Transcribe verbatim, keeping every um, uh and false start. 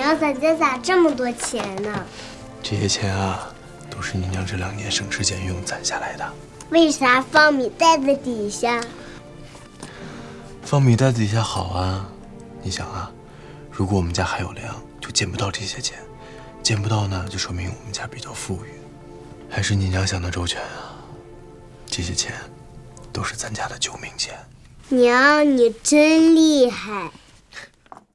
娘，咱家咋这么多钱呢？ 这些钱啊，都是你娘这两年省吃俭用攒下来的。 为啥放米袋子底下？ 放米袋子底下好啊。你想啊，如果我们家还有粮，就见不到这些钱；见不到呢，就说明我们家比较富裕。还是你娘想的周全啊。这些钱，都是咱家的救命钱。 娘，你真厉害。